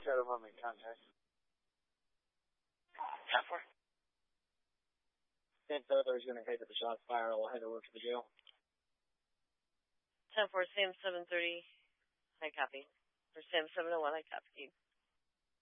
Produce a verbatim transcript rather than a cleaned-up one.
Shadow, I'm in contact. ten four. ten four is going to head to the shots fire. I'll head over to the jail. ten four, Sam seven thirty. Hi, copy. Or Sam seven oh one, I copy.